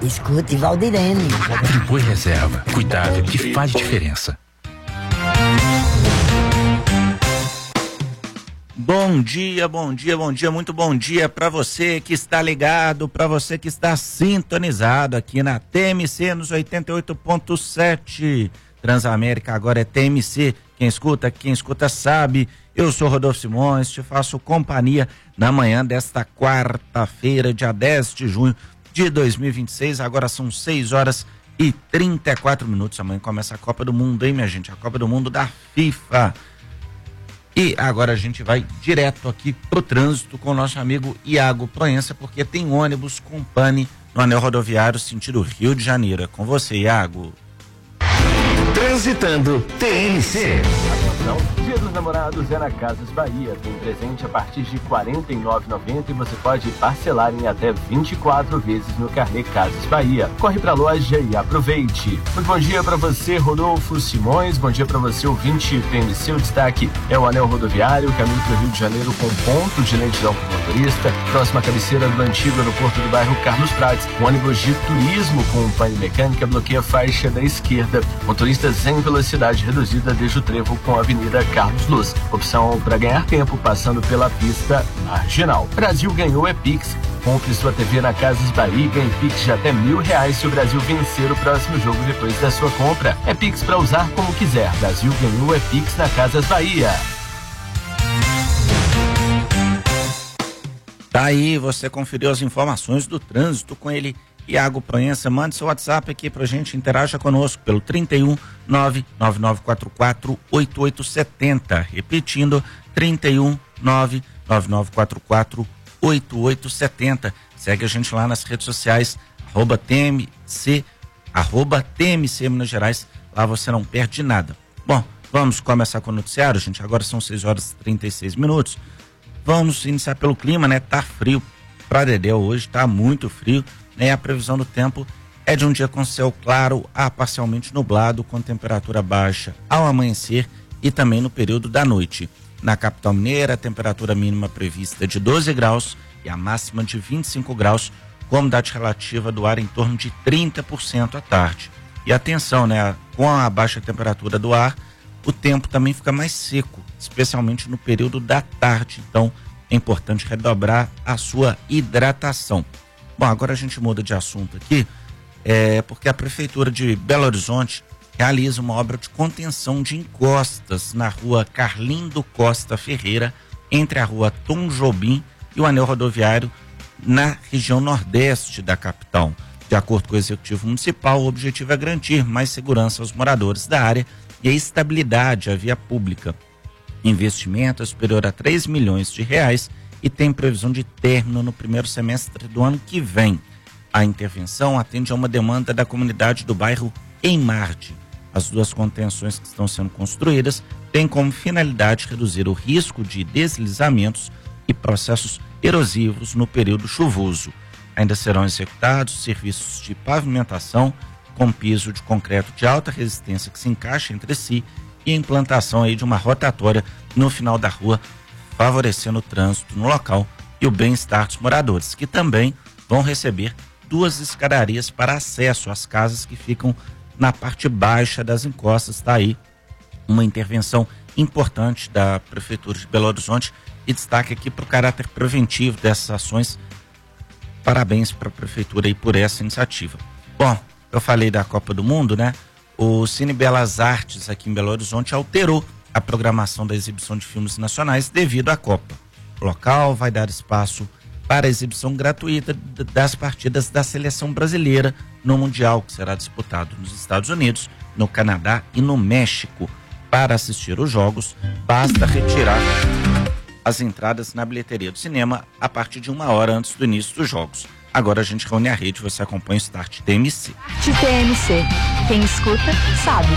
Escute Valdirene. Friboi Reserva. Cuidado que faz diferença. Bom dia, muito bom dia para você que está ligado, para você que está sintonizado aqui na TMC nos 88.7. Transamérica agora é TMC, quem escuta sabe. Eu sou Rodolfo Simões, te faço companhia na manhã desta quarta-feira, dia 10 de junho de 2026, agora são 6h34. Amanhã começa a Copa do Mundo, hein, minha gente? A Copa do Mundo da FIFA. E agora a gente vai direto aqui pro trânsito com o nosso amigo Iago Proença, porque tem ônibus com pane no anel rodoviário sentido Rio de Janeiro. É com você, Iago. Transitando TMC. Atenção, Dia dos Namorados é na Casas Bahia. Tem presente a partir de R$ 49,90 e você pode parcelar em até 24 vezes no carnê Casas Bahia. Corre pra loja e aproveite. Muito bom dia pra você, Rodolfo Simões. Bom dia pra você, ouvinte TMC. O destaque é o anel rodoviário, caminho pro Rio de Janeiro com ponto de lentidão pro motorista. Próxima cabeceira do antigo aeroporto do bairro Carlos Prates. Um ônibus de turismo com pane mecânica bloqueia a faixa da esquerda. Motoristas em velocidade reduzida desde o trevo com a Avenida Carlos Luz. Opção para ganhar tempo passando pela pista marginal. Brasil ganhou Pix. Compre sua TV na Casas Bahia e ganhe Pix de até R$1.000 se o Brasil vencer o próximo jogo depois da sua compra. É Pix para usar como quiser. Brasil ganhou Pix na Casas Bahia. Tá aí, você conferiu as informações do trânsito com ele, Iago Proença. Mande seu WhatsApp aqui pra gente, interaja conosco pelo 31 99944 8870. Repetindo, 31 99944 8870. Segue a gente lá nas redes sociais, @TMC Minas Gerais. Lá você não perde nada. Bom, vamos começar com o noticiário, gente. Agora são 6h36. Vamos iniciar pelo clima, né? Tá frio pra Dedéu hoje, tá muito frio, né? A previsão do tempo é de um dia com céu claro a parcialmente nublado, com temperatura baixa ao amanhecer e também no período da noite. Na capital mineira, a temperatura mínima prevista é de 12 graus e a máxima de 25 graus, com umidade relativa do ar em torno de 30% à tarde. E atenção, né? Com a baixa temperatura do ar, o tempo também fica mais seco, especialmente no período da tarde. Então, é importante redobrar a sua hidratação. Bom, agora a gente muda de assunto aqui, porque a Prefeitura de Belo Horizonte realiza uma obra de contenção de encostas na rua Carlindo Costa Ferreira, entre a rua Tom Jobim e o anel rodoviário na região nordeste da capital. De acordo com o Executivo Municipal, o objetivo é garantir mais segurança aos moradores da área e a estabilidade à via pública. Investimento é superior a R$3 milhões e tem previsão de término no primeiro semestre do ano que vem. A intervenção atende a uma demanda da comunidade do bairro Emmarde. As duas contenções que estão sendo construídas têm como finalidade reduzir o risco de deslizamentos e processos erosivos no período chuvoso. Ainda serão executados serviços de pavimentação com piso de concreto de alta resistência que se encaixa entre si e a implantação aí de uma rotatória no final da rua, favorecendo o trânsito no local e o bem-estar dos moradores, que também vão receber 2 escadarias para acesso às casas que ficam na parte baixa das encostas. Está aí uma intervenção importante da Prefeitura de Belo Horizonte e destaque aqui para o caráter preventivo dessas ações. Parabéns para a Prefeitura aí por essa iniciativa. Bom, eu falei da Copa do Mundo, né? O Cine Belas Artes aqui em Belo Horizonte alterou a programação da exibição de filmes nacionais devido à Copa. O local vai dar espaço para a exibição gratuita das partidas da seleção brasileira no Mundial, que será disputado nos Estados Unidos, no Canadá e no México. Para assistir os jogos, basta retirar as entradas na bilheteria do cinema a partir de 1 hora antes do início dos jogos. Agora a gente reúne a rede, você acompanha o Start TMC. Start TMC. Quem escuta, sabe.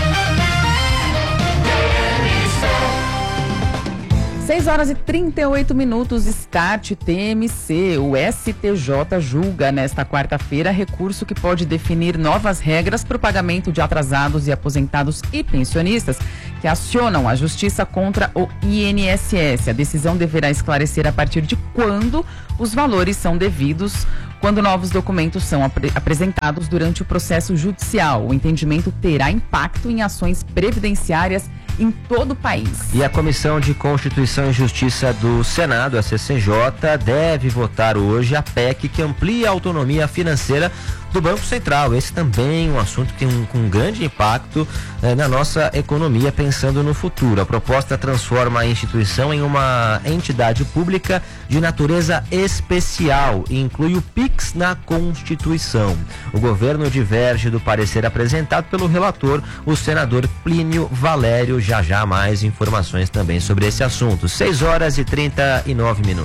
6h38, Start TMC. O STJ julga nesta quarta-feira recurso que pode definir novas regras para o pagamento de atrasados e aposentados e pensionistas que acionam a justiça contra o INSS. A decisão deverá esclarecer a partir de quando os valores são devidos quando novos documentos são apresentados durante o processo judicial. O entendimento terá impacto em ações previdenciárias em todo o país. E a Comissão de Constituição e Justiça do Senado, a CCJ, deve votar hoje a PEC que amplia a autonomia financeira do Banco Central. Esse também é um assunto que tem um grande impacto na nossa economia, pensando no futuro. A proposta transforma a instituição em uma entidade pública de natureza especial e inclui o PIX na Constituição. O governo diverge do parecer apresentado pelo relator, o senador Plínio Valério. Já mais informações também sobre esse assunto. 6h39.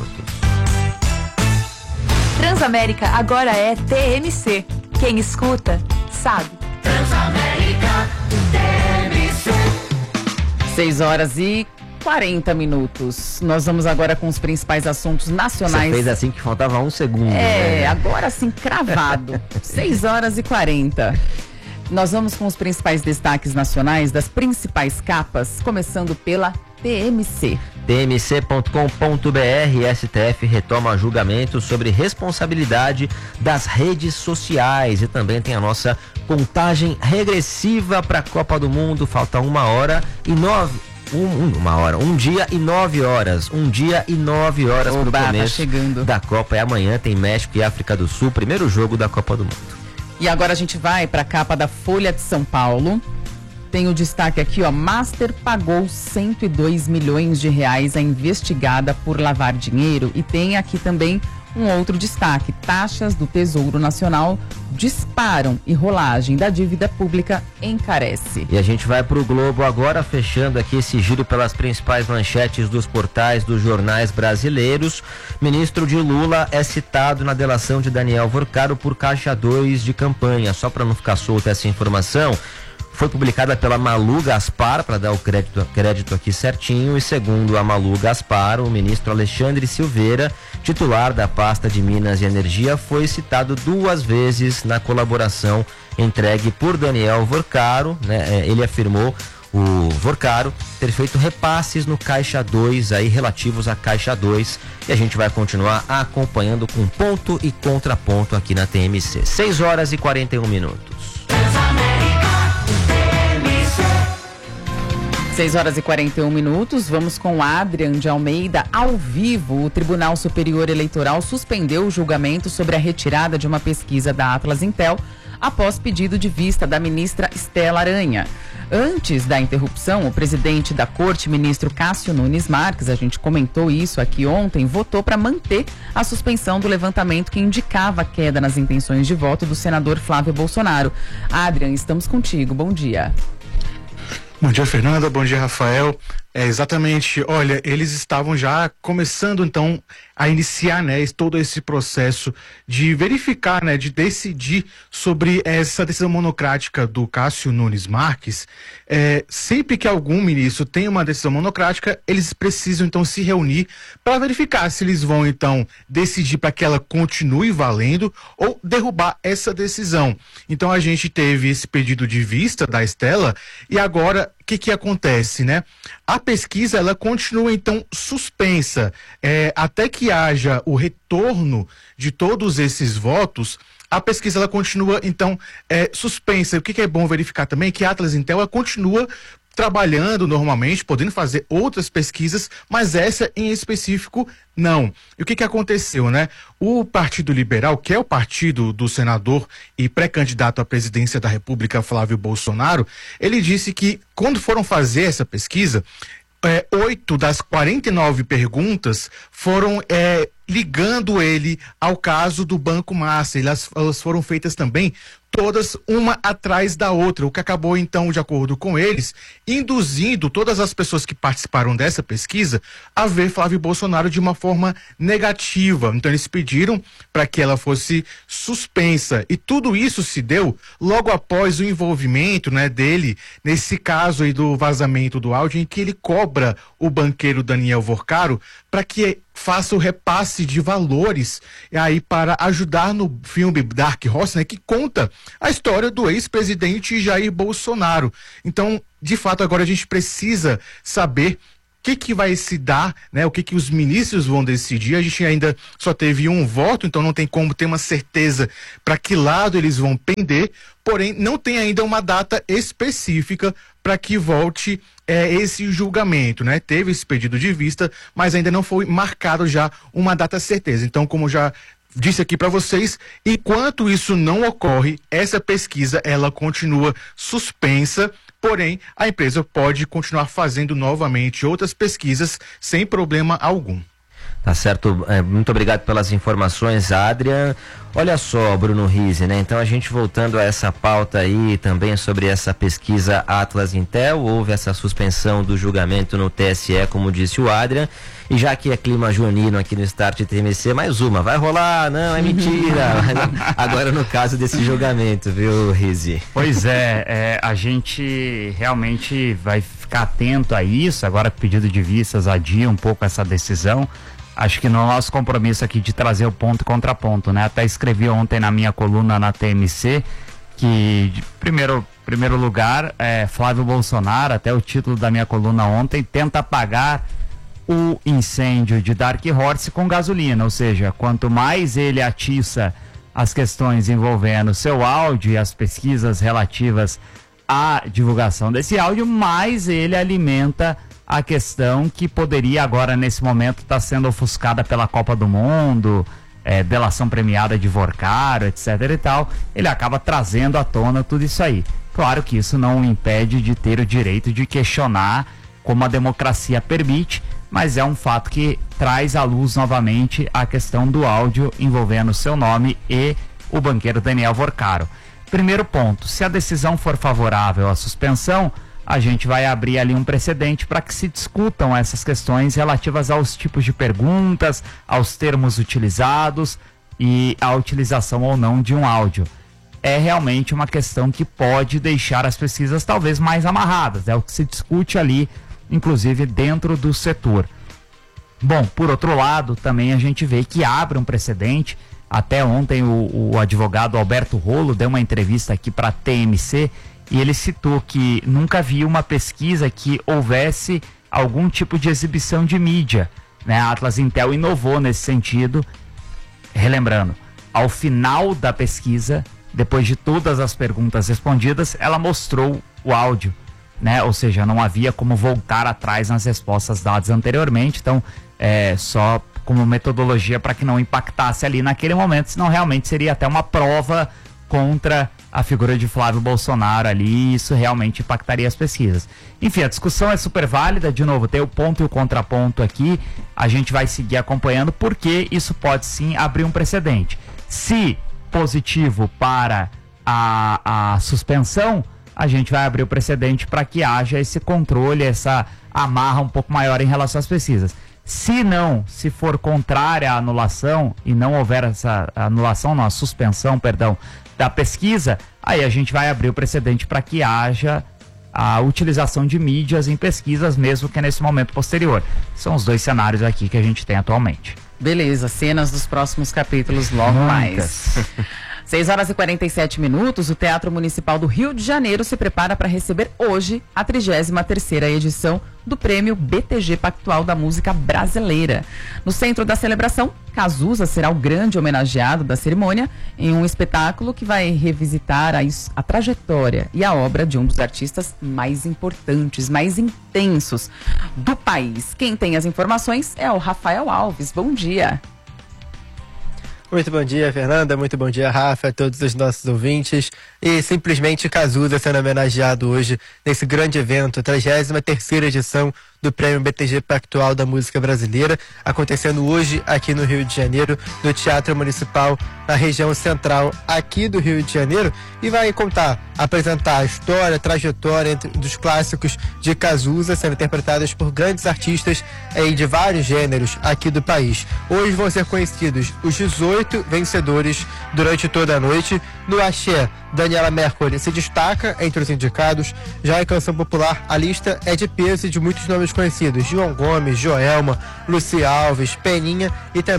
Transamérica agora é TMC. Quem escuta, sabe. Transamérica TMC. 6h40. Nós vamos agora com os principais assuntos nacionais. Você fez assim que faltava um segundo. né? Agora sim, cravado. 6h40. Nós vamos com os principais destaques nacionais das principais capas, começando pela TMC. TMC.com.br. STF retoma julgamento sobre responsabilidade das redes sociais e também tem a nossa contagem regressiva para a Copa do Mundo. Falta 1 dia e 9 horas. 1 dia e 9 horas para o começo da Copa. E amanhã tem México e África do Sul, primeiro jogo da Copa do Mundo. E agora a gente vai para a capa da Folha de São Paulo. Tem o destaque aqui, Master pagou 102 milhões de reais à investigada por lavar dinheiro. E tem aqui também um outro destaque: taxas do Tesouro Nacional disparam e rolagem da dívida pública encarece. E a gente vai para o Globo agora, fechando aqui esse giro pelas principais manchetes dos portais dos jornais brasileiros. Ministro de Lula é citado na delação de Daniel Vorcaro por caixa 2 de campanha. Só para não ficar solta essa informação, foi publicada pela Malu Gaspar, para dar o crédito aqui certinho, e segundo a Malu Gaspar, o ministro Alexandre Silveira, titular da pasta de Minas e Energia, foi citado 2 vezes na colaboração entregue por Daniel Vorcaro, né? Ele afirmou, o Vorcaro, ter feito repasses no Caixa 2 aí relativos à Caixa 2, e a gente vai continuar acompanhando com ponto e contraponto aqui na TMC. 6h41. 6h41, vamos com Adrian de Almeida ao vivo. O Tribunal Superior Eleitoral suspendeu o julgamento sobre a retirada de uma pesquisa da Atlas Intel após pedido de vista da ministra Estela Aranha. Antes da interrupção, o presidente da Corte, ministro Cássio Nunes Marques, a gente comentou isso aqui ontem, votou para manter a suspensão do levantamento que indicava a queda nas intenções de voto do senador Flávio Bolsonaro. Adrian, estamos contigo, bom dia. Bom dia, Fernanda. Bom dia, Rafael. Exatamente. Olha, eles estavam já começando, então, a iniciar, todo esse processo de verificar, de decidir sobre essa decisão monocrática do Cássio Nunes Marques. Sempre que algum ministro tem uma decisão monocrática, eles precisam, então, se reunir para verificar se eles vão, então, decidir para que ela continue valendo ou derrubar essa decisão. Então, a gente teve esse pedido de vista da Estela e agora, o que acontece, A pesquisa, ela continua, então, suspensa. Até que haja o retorno de todos esses votos, a pesquisa, ela continua, então, suspensa. O que é bom verificar também é que a Atlas Intel, ela continua trabalhando normalmente, podendo fazer outras pesquisas, mas essa em específico não. E o que aconteceu, O Partido Liberal, que é o partido do senador e pré-candidato à presidência da República, Flávio Bolsonaro, ele disse que quando foram fazer essa pesquisa, 8 das 49 perguntas foram ligando ele ao caso do Banco Master. Elas foram feitas também todas uma atrás da outra, o que acabou, então, de acordo com eles, induzindo todas as pessoas que participaram dessa pesquisa a ver Flávio Bolsonaro de uma forma negativa. Então, eles pediram para que ela fosse suspensa. E tudo isso se deu logo após o envolvimento, dele nesse caso aí do vazamento do áudio, em que ele cobra o banqueiro Daniel Vorcaro para que faça o repasse de valores aí para ajudar no filme Dark Horse, que conta a história do ex-presidente Jair Bolsonaro. Então, de fato, agora a gente precisa saber que vai se dar, né? O que os ministros vão decidir. A gente ainda só teve um voto, então não tem como ter uma certeza para que lado eles vão pender, porém não tem ainda uma data específica para que volte esse julgamento, né? Teve esse pedido de vista, mas ainda não foi marcado já uma data certeza. Então, como já disse aqui para vocês, enquanto isso não ocorre, essa pesquisa ela continua suspensa, porém a empresa pode continuar fazendo novamente outras pesquisas sem problema algum. Tá certo, muito obrigado pelas informações, Adrian. Olha só, Bruno Rizzi, né? Então a gente voltando a essa pauta aí também sobre essa pesquisa Atlas Intel, houve essa suspensão do julgamento no TSE, como disse o Adrian, e já que é clima junino aqui no Start TMC, mais uma, vai rolar? Não, é mentira. Agora no caso desse julgamento, viu, Rizzi? Pois é, a gente realmente vai ficar atento a isso, agora pedido de vistas adia um pouco essa decisão. Acho que no nosso compromisso aqui de trazer o ponto e contraponto, né? Até escrevi ontem na minha coluna na TMC que, de primeiro lugar, Flávio Bolsonaro, até o título da minha coluna ontem, tenta apagar o incêndio de Dark Horse com gasolina, ou seja, quanto mais ele atiça as questões envolvendo seu áudio e as pesquisas relativas à divulgação desse áudio, mais ele alimenta a questão que poderia agora nesse momento estar sendo ofuscada pela Copa do Mundo, delação premiada de Vorcaro, etc e tal. Ele acaba trazendo à tona tudo isso aí. Claro que isso não o impede de ter o direito de questionar como a democracia permite, mas é um fato que traz à luz novamente a questão do áudio envolvendo seu nome e o banqueiro Daniel Vorcaro. Primeiro ponto, se a decisão for favorável à suspensão, a gente vai abrir ali um precedente para que se discutam essas questões relativas aos tipos de perguntas, aos termos utilizados e à utilização ou não de um áudio. É realmente uma questão que pode deixar as pesquisas talvez mais amarradas, é o que se discute ali, inclusive dentro do setor. Bom, por outro lado, também a gente vê que abre um precedente. Até ontem o advogado Alberto Rolo deu uma entrevista aqui para a TMC e ele citou que nunca viu uma pesquisa que houvesse algum tipo de exibição de mídia, né? A Atlas Intel inovou nesse sentido, relembrando, ao final da pesquisa, depois de todas as perguntas respondidas, ela mostrou o áudio, né? Ou seja, não havia como voltar atrás nas respostas dadas anteriormente, então só como metodologia para que não impactasse ali naquele momento, senão realmente seria até uma prova contra a figura de Flávio Bolsonaro ali, e isso realmente impactaria as pesquisas. Enfim, a discussão é super válida, de novo, tem o ponto e o contraponto aqui, a gente vai seguir acompanhando, porque isso pode sim abrir um precedente. Se positivo para a suspensão, a gente vai abrir o precedente para que haja esse controle, essa amarra um pouco maior em relação às pesquisas. Se não, se for contrária à anulação, e não houver essa anulação, não, a suspensão, perdão, da pesquisa, aí a gente vai abrir o precedente para que haja a utilização de mídias em pesquisas, mesmo que nesse momento posterior. São os dois cenários aqui que a gente tem atualmente. Beleza, cenas dos próximos capítulos logo mais. 6h47, o Teatro Municipal do Rio de Janeiro se prepara para receber hoje a 33ª edição do Prêmio BTG Pactual da Música Brasileira. No centro da celebração, Cazuza será o grande homenageado da cerimônia em um espetáculo que vai revisitar a trajetória e a obra de um dos artistas mais importantes, mais intensos do país. Quem tem as informações é o Rafael Alves. Bom dia. Muito bom dia, Fernanda. Muito bom dia, Rafa, a todos os nossos ouvintes. E simplesmente Cazuza sendo homenageado hoje nesse grande evento, a 33ª edição do Prêmio BTG Pactual da Música Brasileira, acontecendo hoje aqui no Rio de Janeiro, no Teatro Municipal, na região central aqui do Rio de Janeiro, e vai apresentar a história, a trajetória dos clássicos de Cazuza, sendo interpretados por grandes artistas de vários gêneros aqui do país. Hoje vão ser conhecidos os 18 vencedores durante toda a noite. No axé, Daniela Mercury se destaca entre os indicados. Já em canção popular, a lista é de peso e de muitos nomes conhecidos: João Gomes, Joelma, Luci Alves, Peninha e também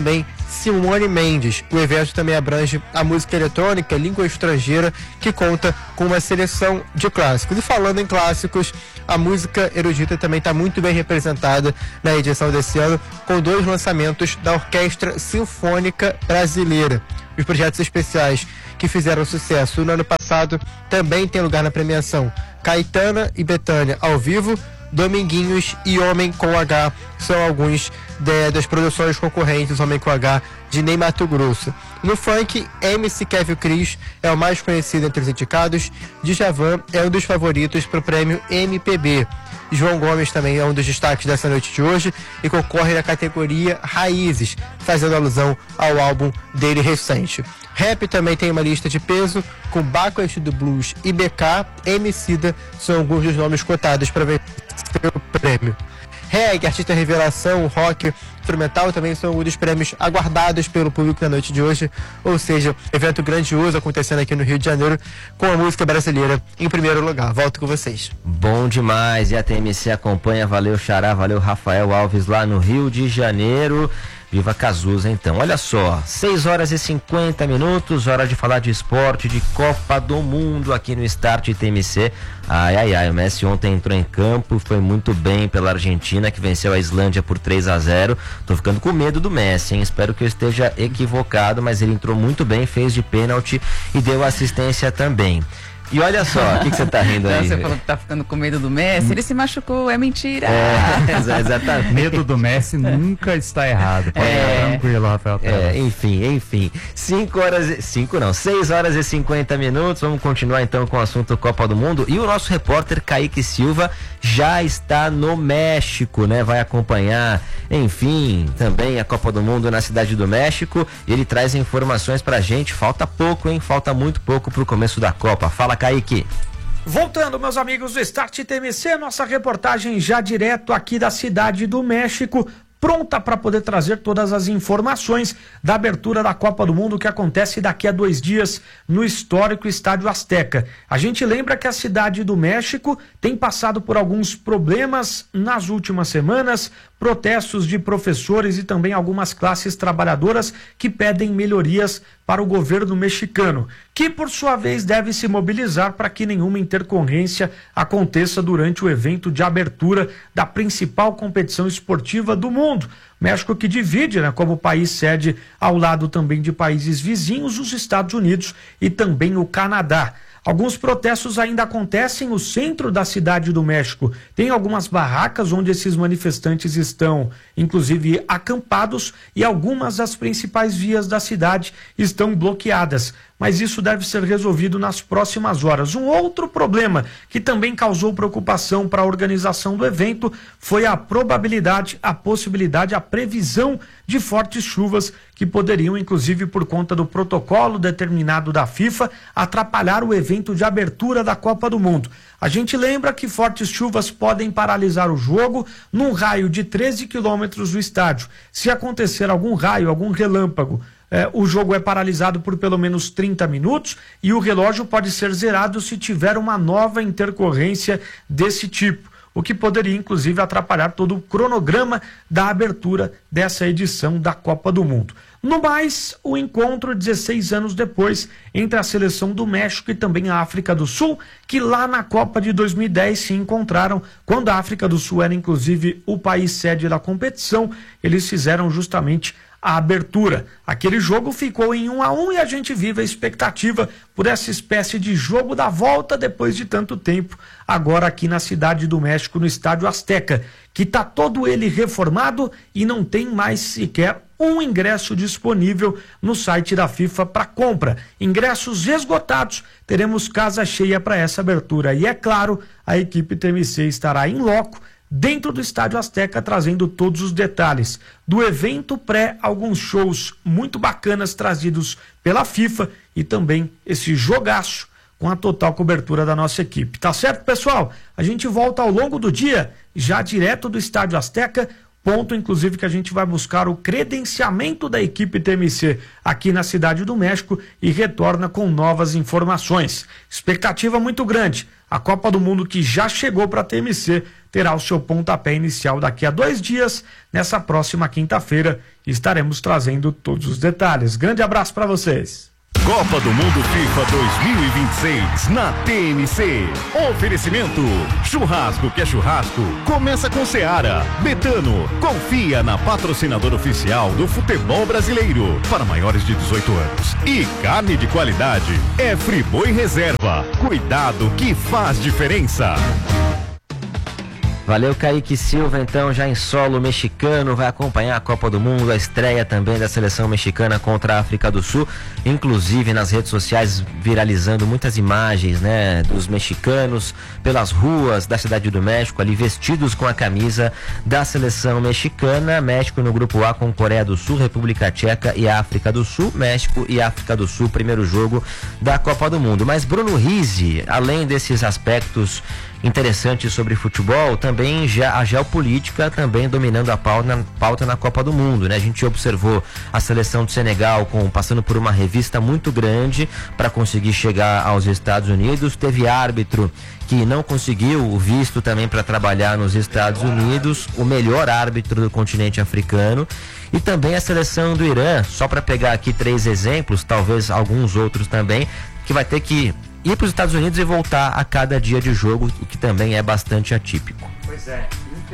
Simone Mendes. O evento também abrange a música eletrônica, língua estrangeira, que conta com uma seleção de clássicos. E falando em clássicos, a música erudita também está muito bem representada na edição desse ano, com 2 lançamentos da Orquestra Sinfônica Brasileira. Os projetos especiais que fizeram sucesso no ano passado também têm lugar na premiação. Caetana e Bethânia ao vivo, Dominguinhos e Homem com H são alguns das produções concorrentes Homem com H de Ney Matogrosso. No funk, MC Kevin Cris é o mais conhecido entre os indicados, Djavan é um dos favoritos para o prêmio MPB. João Gomes também é um dos destaques dessa noite de hoje e concorre na categoria Raízes, fazendo alusão ao álbum dele recente. Rap também tem uma lista de peso, com Bacuest do Blues e BK, Emicida são alguns dos nomes cotados para vencer o prêmio. Reggae, artista revelação, rock, instrumental também são um dos prêmios aguardados pelo público na noite de hoje, ou seja, evento grandioso acontecendo aqui no Rio de Janeiro com a música brasileira em primeiro lugar. Volto com vocês. Bom demais, e a TMC acompanha, valeu Xará, valeu Rafael Alves lá no Rio de Janeiro. Viva Cazuza, então. Olha só, 6h50, hora de falar de esporte, de Copa do Mundo aqui no Start TMC. O Messi ontem entrou em campo, foi muito bem pela Argentina, que venceu a Islândia por 3-0. Tô ficando com medo do Messi, hein? Espero que eu esteja equivocado, mas ele entrou muito bem, fez de pênalti e deu assistência também. E olha só, o que você tá rindo aí? Você falou que tá ficando com medo do Messi, ele se machucou, é mentira. Exatamente. Medo do Messi nunca está errado. Pode ficar tranquilo, Rafael. Enfim. 6h50, vamos continuar então com o assunto Copa do Mundo. E o nosso repórter Kaique Silva já está no México, né? Vai acompanhar, enfim, também a Copa do Mundo na Cidade do México. E ele traz informações pra gente. Falta pouco, hein? Falta muito pouco pro começo da Copa. Fala, Kaique. Voltando, meus amigos do Start TMC, nossa reportagem já direto aqui da Cidade do México, pronta para poder trazer todas as informações da abertura da Copa do Mundo que acontece daqui a 2 dias no histórico Estádio Azteca. A gente lembra que a Cidade do México tem passado por alguns problemas nas últimas semanas, protestos de professores e também algumas classes trabalhadoras que pedem melhorias para o governo mexicano, que por sua vez deve se mobilizar para que nenhuma intercorrência aconteça durante o evento de abertura da principal competição esportiva do mundo. México que divide, né, como país sede ao lado também de países vizinhos, os Estados Unidos e também o Canadá. Alguns protestos ainda acontecem no centro da Cidade do México. Tem algumas barracas onde esses manifestantes estão, inclusive, acampados, e algumas das principais vias da cidade estão bloqueadas. Mas isso deve ser resolvido nas próximas horas. Um outro problema que também causou preocupação para a organização do evento foi a probabilidade, a possibilidade, a previsão de fortes chuvas que poderiam, inclusive por conta do protocolo determinado da FIFA, atrapalhar o evento de abertura da Copa do Mundo. A gente lembra que fortes chuvas podem paralisar o jogo num raio de 13 quilômetros do estádio. Se acontecer algum raio, algum relâmpago, o jogo é paralisado por pelo menos 30 minutos e o relógio pode ser zerado se tiver uma nova intercorrência desse tipo, o que poderia inclusive atrapalhar todo o cronograma da abertura dessa edição da Copa do Mundo. No mais, o encontro 16 anos depois entre a seleção do México e também a África do Sul, que lá na Copa de 2010 se encontraram, quando a África do Sul era inclusive o país sede da competição, eles fizeram justamente a abertura. Aquele jogo ficou em 1-1 e a gente vive a expectativa por essa espécie de jogo da volta depois de tanto tempo, agora aqui na Cidade do México, no Estádio Azteca, que está todo ele reformado e não tem mais sequer um ingresso disponível no site da FIFA para compra. Ingressos esgotados, teremos casa cheia para essa abertura. E é claro, a equipe TMC estará em loco dentro do Estádio Azteca, trazendo todos os detalhes do evento pré, alguns shows muito bacanas trazidos pela FIFA e também esse jogaço com a total cobertura da nossa equipe. Tá certo, pessoal? A gente volta ao longo do dia, já direto do Estádio Azteca, ponto, inclusive, que a gente vai buscar o credenciamento da equipe TMC aqui na Cidade do México e retorna com novas informações. Expectativa muito grande. A Copa do Mundo, que já chegou para a TMC, terá o seu pontapé inicial daqui a 2 dias. Nessa próxima quinta-feira, estaremos trazendo todos os detalhes. Grande abraço para vocês. Copa do Mundo FIFA 2026 na TMC. Oferecimento: churrasco que é churrasco, começa com Seara. Betano, confia na patrocinadora oficial do futebol brasileiro para maiores de 18 anos. E carne de qualidade é Friboi Reserva. Cuidado que faz diferença. Valeu, Kaique Silva, então, já em solo mexicano, vai acompanhar a Copa do Mundo, a estreia também da seleção mexicana contra a África do Sul, inclusive nas redes sociais viralizando muitas imagens, né, dos mexicanos pelas ruas da Cidade do México, ali vestidos com a camisa da seleção mexicana. México no grupo A com Coreia do Sul, República Tcheca e África do Sul. México e África do Sul, primeiro jogo da Copa do Mundo. Mas Bruno Rizzi, além desses aspectos interessantes sobre futebol, também a geopolítica também dominando a pauta na Copa do Mundo, né? A gente observou a seleção do Senegal passando por uma revista muito grande para conseguir chegar aos Estados Unidos. Teve árbitro que não conseguiu o visto também para trabalhar nos Estados Unidos, o melhor árbitro do continente africano. E também a seleção do Irã, só para pegar aqui 3 exemplos, talvez alguns outros também, que vai ter que ir para os Estados Unidos e voltar a cada dia de jogo, o que também é bastante atípico. Pois é,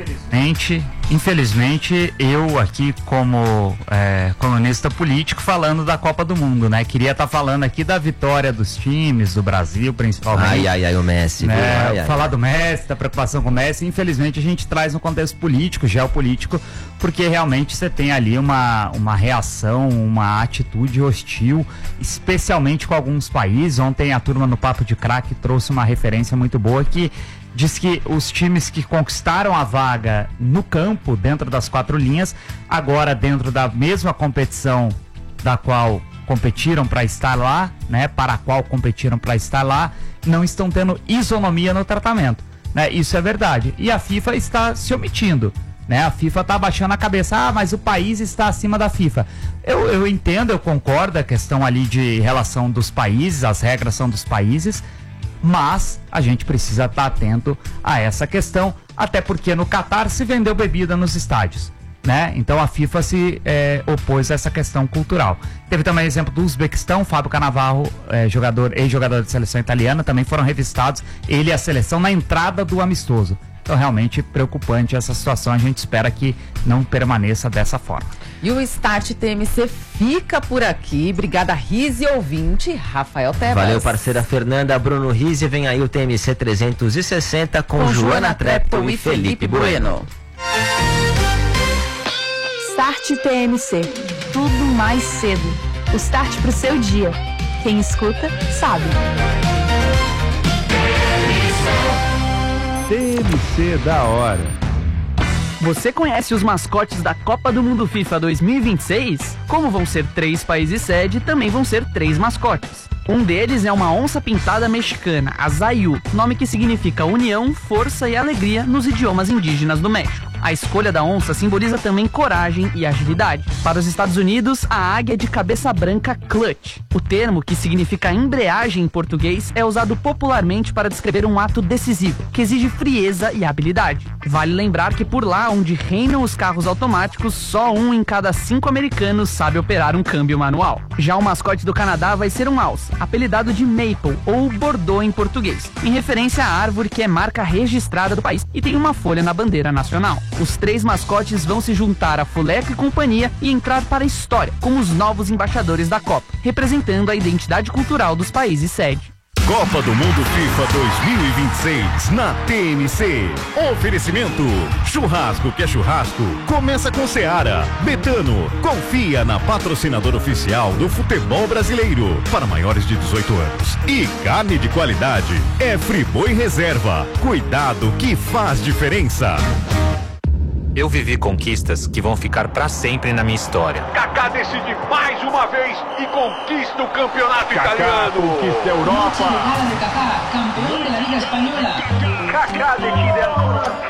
infelizmente eu aqui como colunista político falando da Copa do Mundo, né? Queria estar falando aqui da vitória dos times, do Brasil principalmente. Ai, o Messi. Né? Falar do Messi, da preocupação com o Messi. Infelizmente a gente traz um contexto político, geopolítico, porque realmente você tem ali uma reação, uma atitude hostil, especialmente com alguns países. Ontem a turma no Papo de Craque trouxe uma referência muito boa que diz que os times que conquistaram a vaga no campo, dentro das 4 linhas, agora dentro da mesma competição da qual competiram para estar lá, né, para a qual competiram para estar lá, não estão tendo isonomia no tratamento, né? Isso é verdade. E a FIFA está se omitindo, né? A FIFA está abaixando a cabeça. Mas o país está acima da FIFA. Eu entendo, eu concordo, a questão ali de relação dos países, as regras são dos países, mas a gente precisa estar atento a essa questão, até porque no Catar se vendeu bebida nos estádios, né? Então a FIFA se opôs a essa questão cultural. Teve também exemplo do Uzbequistão, Fábio Cannavaro, ex-jogador de seleção italiana, também foram revistados, ele e a seleção, na entrada do amistoso. Então realmente preocupante essa situação, a gente espera que não permaneça dessa forma. E o Start TMC fica por aqui. Obrigada, Rizzi, ouvinte, Rafael Tebas. Valeu, parceira Fernanda, Bruno Rizzi. Vem aí o TMC 360 com Joana Trepton e Felipe Bueno. Start TMC, tudo mais cedo. O start pro seu dia. Quem escuta, sabe. TMC da hora. Você conhece os mascotes da Copa do Mundo FIFA 2026? Como vão ser 3 países sede, também vão ser 3 mascotes. Um deles é uma onça pintada mexicana, a Zayu, nome que significa união, força e alegria nos idiomas indígenas do México. A escolha da onça simboliza também coragem e agilidade. Para os Estados Unidos, a águia de cabeça branca clutch. O termo, que significa embreagem em português, é usado popularmente para descrever um ato decisivo, que exige frieza e habilidade. Vale lembrar que por lá, onde reinam os carros automáticos, só 1 em cada 5 americanos sabe operar um câmbio manual. Já o mascote do Canadá vai ser um alce, apelidado de Maple, ou Bordeaux em português, em referência à árvore que é marca registrada do país e tem uma folha na bandeira nacional. Os 3 mascotes vão se juntar a Fuleco e companhia e entrar para a história como os novos embaixadores da Copa, representando a identidade cultural dos países sede. Copa do Mundo FIFA 2026 na TMC. Oferecimento: churrasco que é churrasco, começa com Seara. Betano, confia na patrocinadora oficial do futebol brasileiro para maiores de 18 anos. E carne de qualidade é Friboi Reserva. Cuidado que faz diferença. Eu vivi conquistas que vão ficar pra sempre na minha história. Kaká decide mais uma vez e conquista o campeonato italiano. Conquista a Europa. Kaká, campeão da Liga Espanhola. Kaká decide agora.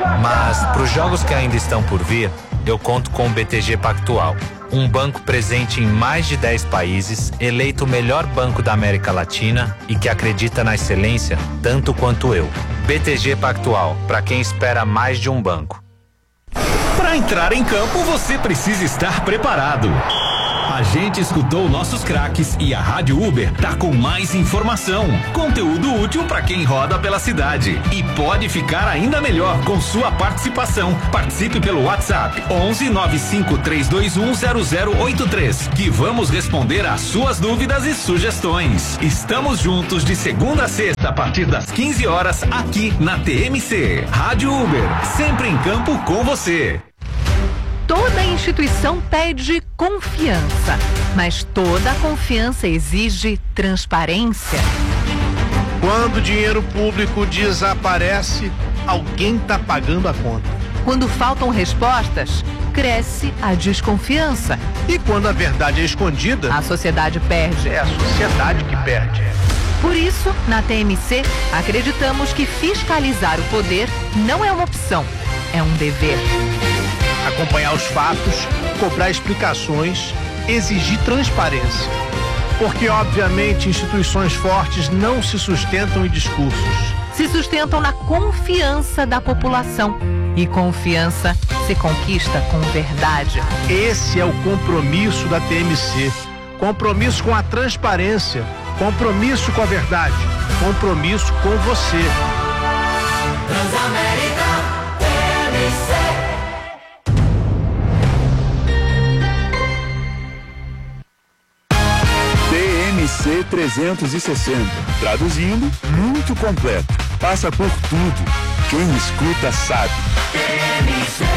Mas para os jogos que ainda estão por vir, eu conto com o BTG Pactual, um banco presente em mais de 10 países, eleito o melhor banco da América Latina e que acredita na excelência tanto quanto eu. BTG Pactual, para quem espera mais de um banco. Para entrar em campo, você precisa estar preparado. A gente escutou nossos craques e a Rádio Uber tá com mais informação, conteúdo útil para quem roda pela cidade e pode ficar ainda melhor com sua participação. Participe pelo WhatsApp 11 95 321 0083 que vamos responder às suas dúvidas e sugestões. Estamos juntos de segunda a sexta a partir das 15 horas aqui na TMC. Rádio Uber, sempre em campo com você. Toda instituição pede confiança, mas toda confiança exige transparência. Quando o dinheiro público desaparece, alguém está pagando a conta. Quando faltam respostas, cresce a desconfiança. E quando a verdade é escondida, a sociedade perde. É a sociedade que perde. Por isso, na TMC, acreditamos que fiscalizar o poder não é uma opção, é um dever. Acompanhar os fatos, cobrar explicações, exigir transparência. Porque, obviamente, instituições fortes não se sustentam em discursos. Se sustentam na confiança da população. E confiança se conquista com verdade. Esse é o compromisso da TMC. Compromisso com a transparência. Compromisso com a verdade. Compromisso com você. Transamérica TMC. TMC 360. Traduzindo, muito completo. Passa por tudo. Quem escuta sabe. TMC.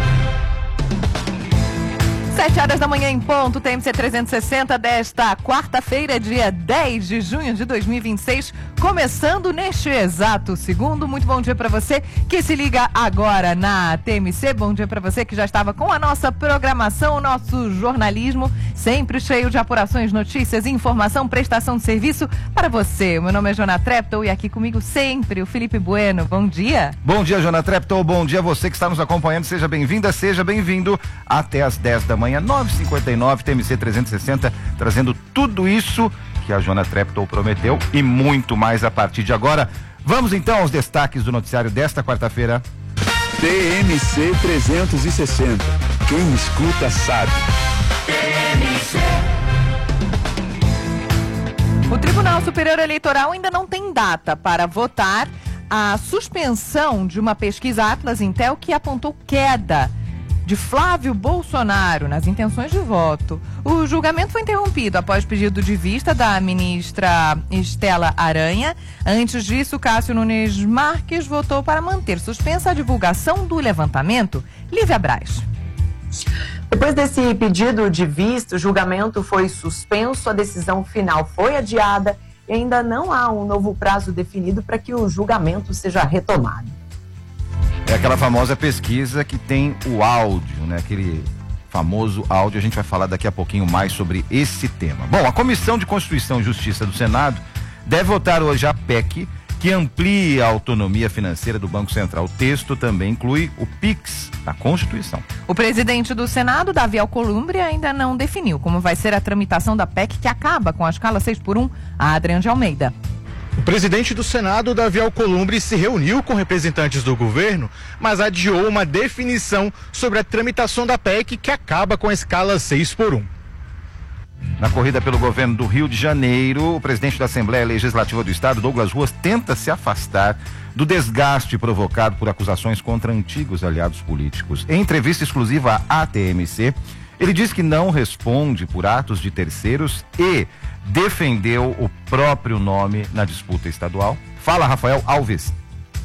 7 horas da manhã em ponto, TMC 360 desta quarta-feira, dia 10 de junho de 2026, começando neste exato segundo. Muito bom dia para você que se liga agora na TMC, bom dia para você que já estava com a nossa programação, o nosso jornalismo, sempre cheio de apurações, notícias, informação, prestação de serviço para você. O meu nome é Jona Treptow e aqui comigo sempre o Felipe Bueno. Bom dia. Bom dia, Jona Treptow, bom dia a você que está nos acompanhando, seja bem-vinda, seja bem-vindo até as 10 da manhã, 9h59, TMC 360, trazendo tudo isso que a Jona Treptow prometeu e muito mais a partir de agora. Vamos então aos destaques do noticiário desta quarta-feira. TMC 360. Quem escuta sabe. O Tribunal Superior Eleitoral ainda não tem data para votar a suspensão de uma pesquisa Atlas Intel que apontou queda de Flávio Bolsonaro nas intenções de voto. O julgamento foi interrompido após pedido de vista da ministra Estela Aranha. Antes disso, Cássio Nunes Marques votou para manter suspensa a divulgação do levantamento. Lívia Braz. Depois desse pedido de vista, o julgamento foi suspenso, a decisão final foi adiada e ainda não há um novo prazo definido para que o julgamento seja retomado. É aquela famosa pesquisa que tem o áudio, né? Aquele famoso áudio, a gente vai falar daqui a pouquinho mais sobre esse tema. Bom, a Comissão de Constituição e Justiça do Senado deve votar hoje a PEC que amplia a autonomia financeira do Banco Central. O texto também inclui o PIX da Constituição. O presidente do Senado, Davi Alcolumbre, ainda não definiu como vai ser a tramitação da PEC que acaba com a escala 6x1, a Adriano de Almeida. O presidente do Senado, Davi Alcolumbre, se reuniu com representantes do governo, mas adiou uma definição sobre a tramitação da PEC que acaba com a escala 6x1. Na corrida pelo governo do Rio de Janeiro, o presidente da Assembleia Legislativa do Estado, Douglas Ruas, tenta se afastar do desgaste provocado por acusações contra antigos aliados políticos. Em entrevista exclusiva à TMC, ele diz que não responde por atos de terceiros e defendeu o próprio nome na disputa estadual. Fala, Rafael Alves.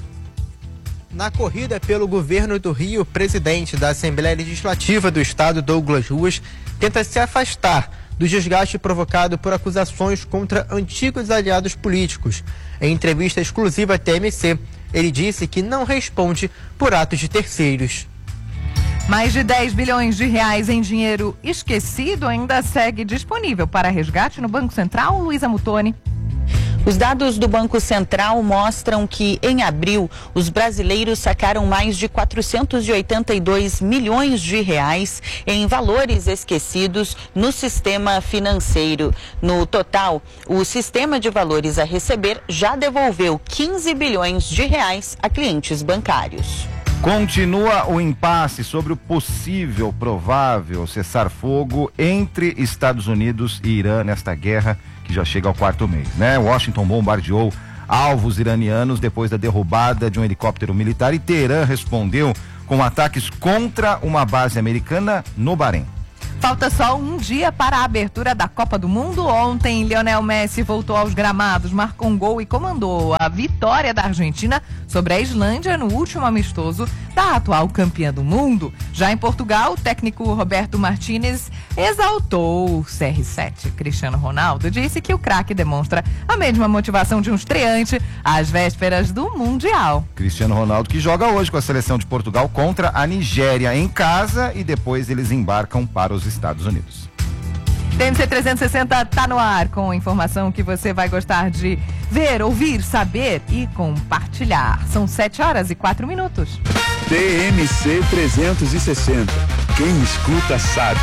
Na corrida pelo governo do Rio, o presidente da Assembleia Legislativa do Estado, Douglas Ruas, tenta se afastar do desgaste provocado por acusações contra antigos aliados políticos. Em entrevista exclusiva à TMC, ele disse que não responde por atos de terceiros. Mais de 10 bilhões de reais em dinheiro esquecido ainda segue disponível para resgate no Banco Central. Luísa Mutoni. Os dados do Banco Central mostram que, em abril, os brasileiros sacaram mais de 482 milhões de reais em valores esquecidos no sistema financeiro. No total, o sistema de valores a receber já devolveu 15 bilhões de reais a clientes bancários. Continua o impasse sobre o possível, provável cessar-fogo entre Estados Unidos e Irã nesta guerra que já chega ao 4º mês, né? Washington bombardeou alvos iranianos depois da derrubada de um helicóptero militar e Teherã respondeu com ataques contra uma base americana no Bahrein. Falta só um dia para a abertura da Copa do Mundo. Ontem, Lionel Messi voltou aos gramados, marcou um gol e comandou a vitória da Argentina sobre a Islândia no último amistoso da atual campeã do mundo. Já em Portugal, o técnico Roberto Martínez exaltou o CR7. Cristiano Ronaldo disse que o craque demonstra a mesma motivação de um estreante às vésperas do Mundial. Cristiano Ronaldo que joga hoje com a seleção de Portugal contra a Nigéria em casa e depois eles embarcam para os Estados Unidos. TMC 360 tá no ar com informação que você vai gostar de ver, ouvir, saber e compartilhar. São 7h04. TMC 360. Quem escuta sabe.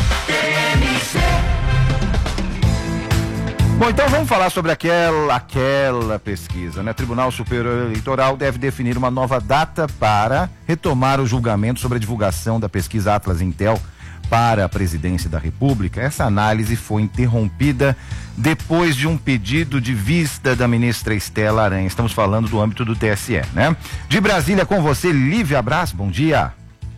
Bom, então vamos falar sobre aquela pesquisa, né? Tribunal Superior Eleitoral deve definir uma nova data para retomar o julgamento sobre a divulgação da pesquisa Atlas Intel para a presidência da República. Essa análise foi interrompida depois de um pedido de vista da ministra Estela Aranha. Estamos falando do âmbito do TSE, né? De Brasília com você, Lívia Braz, bom dia.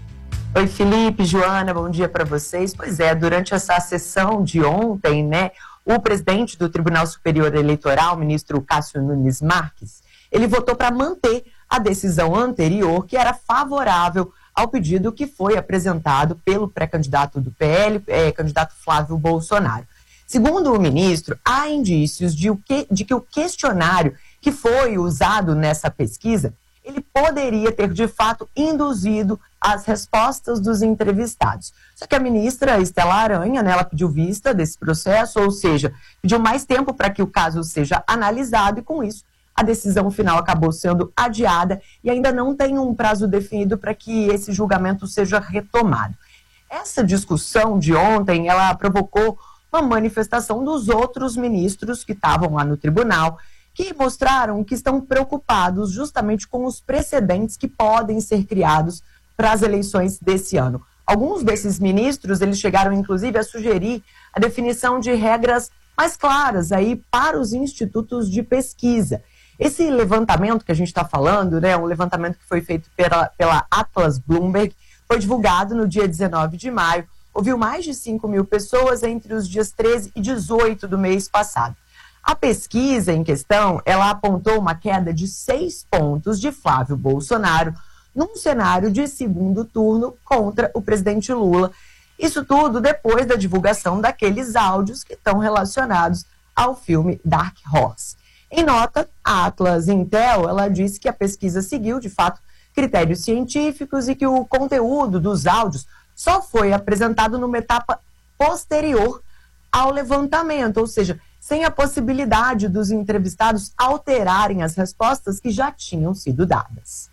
Oi, Felipe, Joana, bom dia para vocês. Pois é, durante essa sessão de ontem, né, o presidente do Tribunal Superior Eleitoral, o ministro Cássio Nunes Marques, ele votou para manter a decisão anterior, que era favorável ao pedido que foi apresentado pelo pré-candidato do PL, candidato Flávio Bolsonaro. Segundo o ministro, há indícios de que o questionário que foi usado nessa pesquisa, ele poderia ter, de fato, induzido as respostas dos entrevistados. Só que a ministra Estela Aranha, né, ela pediu vista desse processo, ou seja, pediu mais tempo para que o caso seja analisado e, com isso, a decisão final acabou sendo adiada e ainda não tem um prazo definido para que esse julgamento seja retomado. Essa discussão de ontem, ela provocou uma manifestação dos outros ministros que estavam lá no tribunal, que mostraram que estão preocupados justamente com os precedentes que podem ser criados para as eleições desse ano. Alguns desses ministros, eles chegaram inclusive a sugerir a definição de regras mais claras aí para os institutos de pesquisa. Esse levantamento que a gente está falando, né, um levantamento que foi feito pela Atlas Bloomberg, foi divulgado no dia 19 de maio, ouviu mais de 5 mil pessoas entre os dias 13 e 18 do mês passado. A pesquisa em questão, ela apontou uma queda de 6 pontos de Flávio Bolsonaro num cenário de segundo turno contra o presidente Lula. Isso tudo depois da divulgação daqueles áudios que estão relacionados ao filme Dark Horse. Em nota, a Atlas Intel, ela disse que a pesquisa seguiu, de fato, critérios científicos e que o conteúdo dos áudios só foi apresentado numa etapa posterior ao levantamento, ou seja, sem a possibilidade dos entrevistados alterarem as respostas que já tinham sido dadas.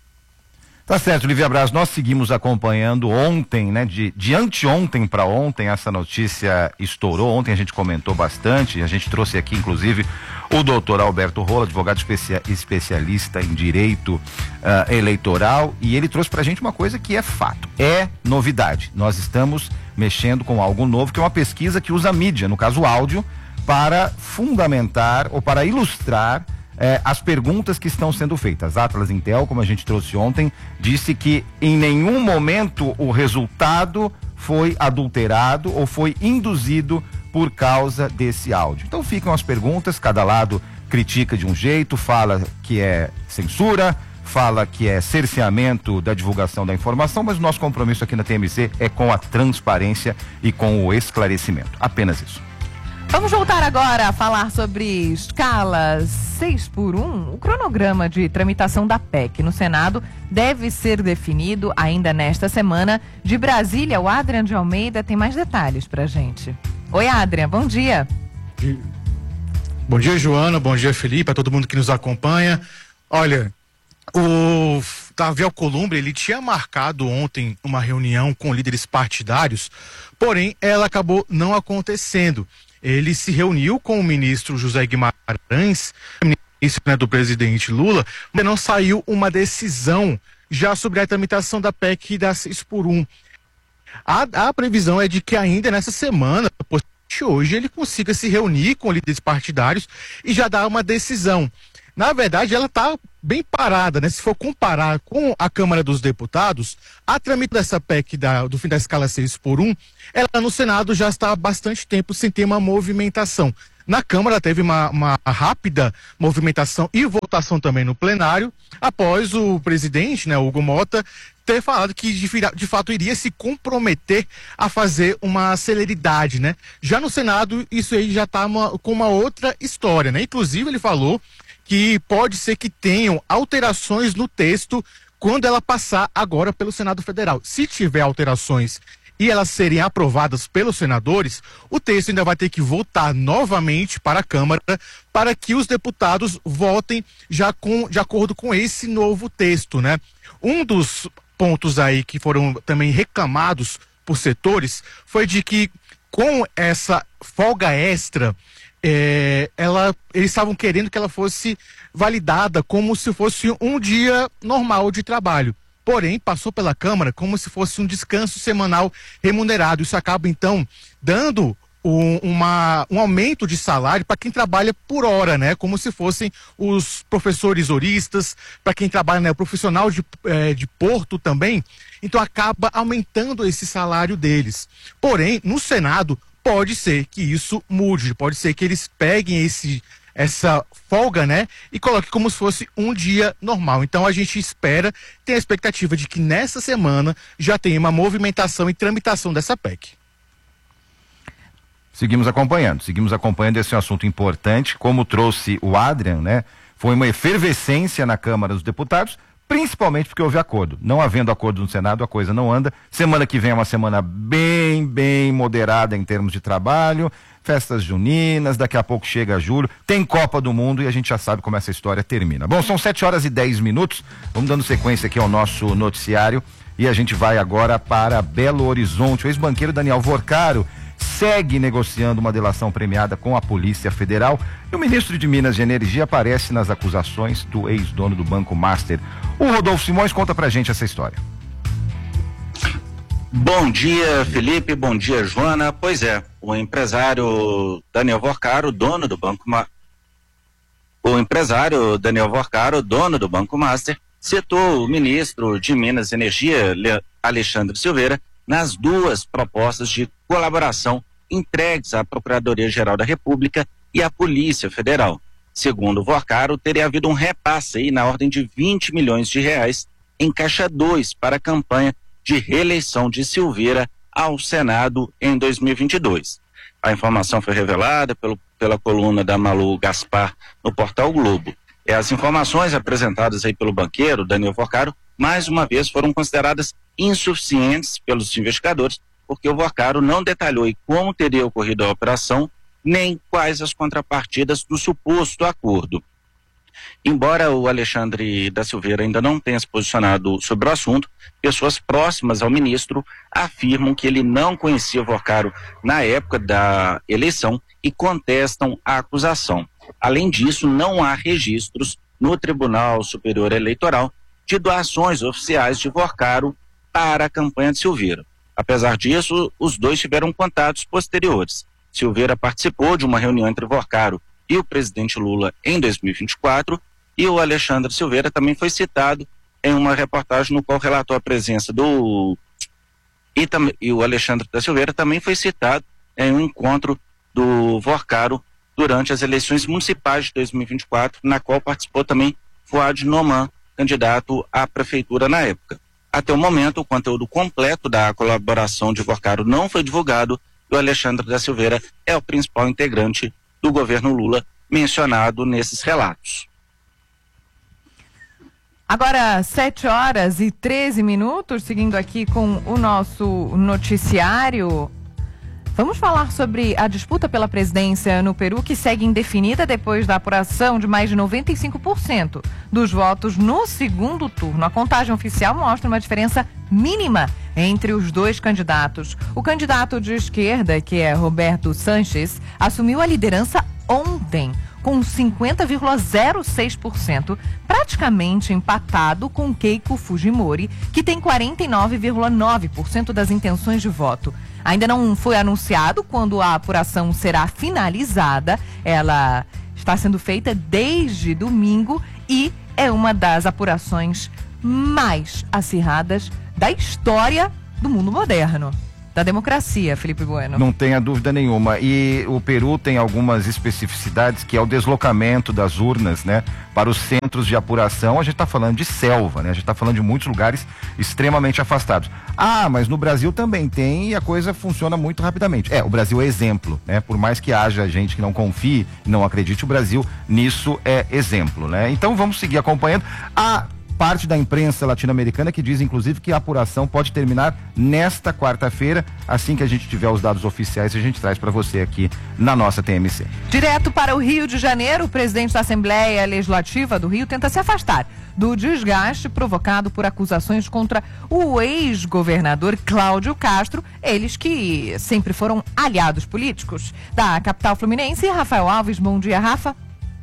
Tá certo, Lívia Braz, nós seguimos acompanhando ontem, né, de anteontem para ontem, essa notícia estourou, ontem a gente comentou bastante, a gente trouxe aqui inclusive o doutor Alberto Rola, advogado especialista em direito eleitoral, e ele trouxe pra gente uma coisa que é fato, é novidade. Nós estamos mexendo com algo novo, que é uma pesquisa que usa mídia, no caso áudio, para fundamentar ou para ilustrar as perguntas que estão sendo feitas. Atlas Intel, como a gente trouxe ontem, disse que em nenhum momento o resultado foi adulterado ou foi induzido por causa desse áudio. Então ficam as perguntas, cada lado critica de um jeito, fala que é censura, fala que é cerceamento da divulgação da informação, mas o nosso compromisso aqui na TMC é com a transparência e com o esclarecimento. Apenas isso. Vamos voltar agora a falar sobre escala 6x1. O cronograma de tramitação da PEC no Senado deve ser definido ainda nesta semana. De Brasília, o Adrian de Almeida tem mais detalhes pra gente. Oi, Adrian, bom dia. Bom dia, Joana, bom dia, Felipe, a todo mundo que nos acompanha. Olha, o Davi Alcolumbre, ele tinha marcado ontem uma reunião com líderes partidários, porém ela acabou não acontecendo. Ele se reuniu com o ministro José Guimarães, ministro, né, do presidente Lula, mas não saiu uma decisão já sobre a tramitação da PEC da 6x1. A previsão é de que ainda nessa semana, hoje, ele consiga se reunir com líderes partidários e já dar uma decisão. Na verdade, ela está bem parada, né? Se for comparar com a Câmara dos Deputados, a tramitação dessa PEC do fim da escala 6x1, ela no Senado já está há bastante tempo sem ter uma movimentação. Na Câmara teve uma rápida movimentação e votação também no plenário, após o presidente, né, Hugo Mota, ter falado que de fato iria se comprometer a fazer uma celeridade, né? Já no Senado, isso aí já está com uma outra história, né? Inclusive, ele falou que pode ser que tenham alterações no texto quando ela passar agora pelo Senado Federal. Se tiver alterações e elas serem aprovadas pelos senadores, o texto ainda vai ter que voltar novamente para a Câmara para que os deputados votem já de acordo com esse novo texto, né? Um dos pontos aí que foram também reclamados por setores foi de que com essa folga extra, eles estavam querendo que ela fosse validada como se fosse um dia normal de trabalho. Porém, passou pela Câmara como se fosse um descanso semanal remunerado. Isso acaba, então, dando um aumento de salário para quem trabalha por hora, né? Como se fossem os professores horistas, para quem trabalha, né, o profissional de porto também. Então, acaba aumentando esse salário deles. Porém, no Senado, pode ser que isso mude, pode ser que eles peguem essa folga, né, e coloque como se fosse um dia normal. Então a gente tem a expectativa de que nessa semana já tenha uma movimentação e tramitação dessa PEC. Seguimos acompanhando esse assunto importante, como trouxe o Adrian, né, foi uma efervescência na Câmara dos Deputados, principalmente porque houve acordo. Não havendo acordo no Senado, a coisa não anda. Semana que vem é uma semana bem moderada em termos de trabalho, festas juninas, daqui a pouco chega julho, tem Copa do Mundo e a gente já sabe como essa história termina. Bom, são 7h10, vamos dando sequência aqui ao nosso noticiário e a gente vai agora para Belo Horizonte. O ex-banqueiro Daniel Vorcaro segue negociando uma delação premiada com a Polícia Federal e o ministro de Minas e Energia aparece nas acusações do ex-dono do Banco Master. O Rodolfo Simões conta pra gente essa história. Bom dia, Felipe, bom dia, Joana. Pois é, o empresário Daniel Vorcaro, dono do Banco Master, citou o ministro de Minas e Energia, Alexandre Silveira, nas duas propostas de colaboração entregues à Procuradoria-Geral da República e à Polícia Federal. Segundo Vorcaro, teria havido um repasse aí na ordem de 20 milhões de reais em Caixa 2 para a campanha de reeleição de Silveira ao Senado em 2022. A informação foi revelada pela coluna da Malu Gaspar no portal Globo. As informações apresentadas aí pelo banqueiro Daniel Vorcaro, mais uma vez, foram consideradas insuficientes pelos investigadores, porque o Vorcaro não detalhou como teria ocorrido a operação, nem quais as contrapartidas do suposto acordo. Embora o Alexandre da Silveira ainda não tenha se posicionado sobre o assunto, pessoas próximas ao ministro afirmam que ele não conhecia Vorcaro na época da eleição e contestam a acusação. Além disso, não há registros no Tribunal Superior Eleitoral de doações oficiais de Vorcaro para a campanha de Silveira. Apesar disso, os dois tiveram contatos posteriores. Silveira participou de uma reunião entre Vorcaro e o presidente Lula em 2024, e o Alexandre Silveira também foi citado em uma reportagem no qual relatou a presença e o Alexandre da Silveira também foi citado em um encontro do Vorcaro durante as eleições municipais de 2024, na qual participou também Fuad Noman, candidato à prefeitura na época. Até o momento, o conteúdo completo da colaboração de Vorcaro não foi divulgado e o Alexandre da Silveira é o principal integrante do governo Lula mencionado nesses relatos. Agora, 7h13, seguindo aqui com o nosso noticiário. Vamos falar sobre a disputa pela presidência no Peru, que segue indefinida depois da apuração de mais de 95% dos votos no segundo turno. A contagem oficial mostra uma diferença mínima entre os dois candidatos. O candidato de esquerda, que é Roberto Sánchez, assumiu a liderança ontem, com 50,06%, praticamente empatado com Keiko Fujimori, que tem 49,9% das intenções de voto. Ainda não foi anunciado quando a apuração será finalizada. Ela está sendo feita desde domingo e é uma das apurações mais acirradas da história do mundo moderno. Da democracia, Felipe Bueno. Não tenha dúvida nenhuma. E o Peru tem algumas especificidades, que é o deslocamento das urnas, né, para os centros de apuração. A gente está falando de selva, né? A gente está falando de muitos lugares extremamente afastados. Ah, mas no Brasil também tem, e a coisa funciona muito rapidamente. O Brasil é exemplo, né? Por mais que haja gente que não confie, não acredite, o Brasil nisso é exemplo, né? Então vamos seguir acompanhando. Parte da imprensa latino-americana que diz, inclusive, que a apuração pode terminar nesta quarta-feira. Assim que a gente tiver os dados oficiais, a gente traz para você aqui na nossa TMC. Direto para o Rio de Janeiro, o presidente da Assembleia Legislativa do Rio tenta se afastar do desgaste provocado por acusações contra o ex-governador Cláudio Castro, eles que sempre foram aliados políticos. Da capital fluminense, Rafael Alves. Bom dia, Rafa.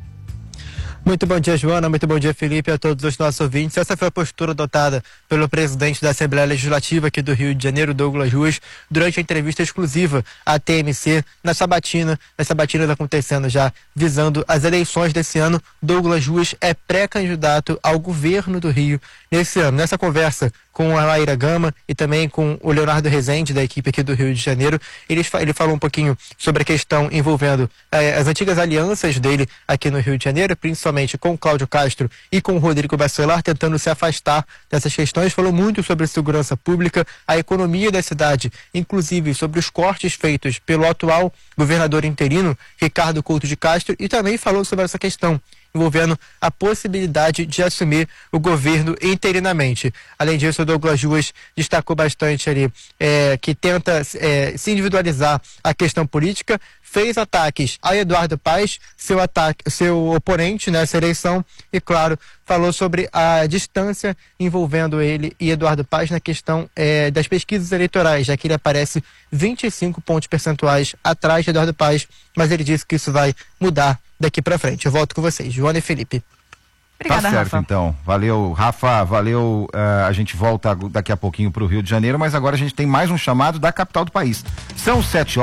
Muito bom dia, Joana. Muito bom dia, Felipe, a todos os nossos ouvintes. Essa foi a postura adotada pelo presidente da Assembleia Legislativa aqui do Rio de Janeiro, Douglas Ruas, durante a entrevista exclusiva à TMC na sabatina. As sabatinas acontecendo já visando as eleições desse ano. Douglas Ruas é pré-candidato ao governo do Rio nesse ano. Nessa conversa com a Maíra Gama e também com o Leonardo Rezende, da equipe aqui do Rio de Janeiro, ele falou um pouquinho sobre a questão envolvendo as antigas alianças dele aqui no Rio de Janeiro, principalmente com o Cláudio Castro e com o Rodrigo Bacelar, tentando se afastar dessas questões. Falou muito sobre segurança pública, a economia da cidade, inclusive sobre os cortes feitos pelo atual governador interino, Ricardo Couto de Castro, e também falou sobre essa questão envolvendo a possibilidade de assumir o governo interinamente. Além disso, o Douglas Ruas destacou bastante ali que tenta se individualizar a questão política, fez ataques a Eduardo Paes, seu oponente nessa eleição, e claro, falou sobre a distância envolvendo ele e Eduardo Paes na questão das pesquisas eleitorais, já que ele aparece 25 pontos percentuais atrás de Eduardo Paes, mas ele disse que isso vai mudar daqui para frente. Eu volto com vocês, Joana e Felipe. Obrigada, tá certo, Rafa. Então. Valeu, Rafa, valeu. A gente volta daqui a pouquinho para o Rio de Janeiro, mas agora a gente tem mais um chamado da capital do país. São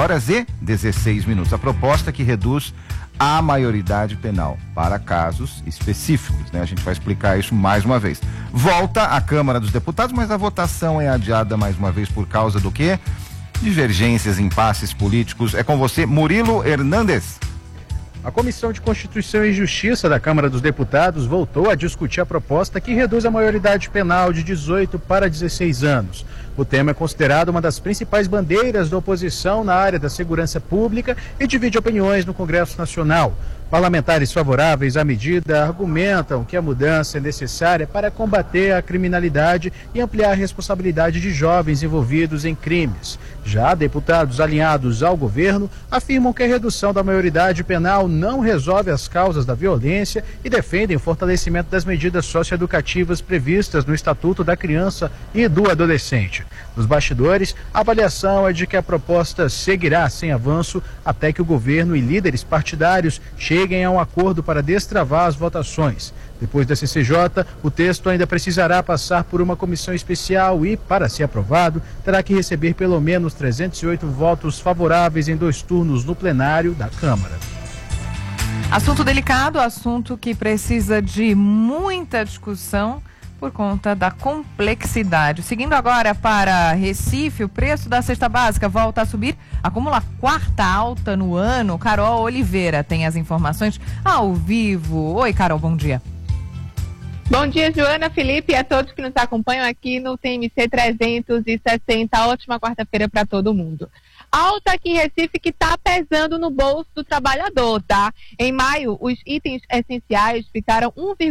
7h16. A proposta que reduz a maioridade penal para casos específicos, né? A gente vai explicar isso mais uma vez. Volta à Câmara dos Deputados, mas a votação é adiada mais uma vez por causa do quê? Divergências, impasses políticos. É com você, Murilo Hernandes. A Comissão de Constituição e Justiça da Câmara dos Deputados voltou a discutir a proposta que reduz a maioridade penal de 18 para 16 anos. O tema é considerado uma das principais bandeiras da oposição na área da segurança pública e divide opiniões no Congresso Nacional. Parlamentares favoráveis à medida argumentam que a mudança é necessária para combater a criminalidade e ampliar a responsabilidade de jovens envolvidos em crimes. Já deputados alinhados ao governo afirmam que a redução da maioridade penal não resolve as causas da violência e defendem o fortalecimento das medidas socioeducativas previstas no Estatuto da Criança e do Adolescente. Nos bastidores, a avaliação é de que a proposta seguirá sem avanço até que o governo e líderes partidários cheguem a um acordo para destravar as votações. Depois da CCJ, o texto ainda precisará passar por uma comissão especial e, para ser aprovado, terá que receber pelo menos 308 votos favoráveis em 2 turnos no plenário da Câmara. Assunto delicado, assunto que precisa de muita discussão por conta da complexidade. Seguindo agora para Recife, o preço da cesta básica volta a subir, acumula a 4ª alta no ano. Carol Oliveira tem as informações ao vivo. Oi, Carol, bom dia. Bom dia, Joana, Felipe e a todos que nos acompanham aqui no TMC 360. Ótima quarta-feira para todo mundo. Alta aqui em Recife que está pesando no bolso do trabalhador, tá? Em maio, os itens essenciais ficaram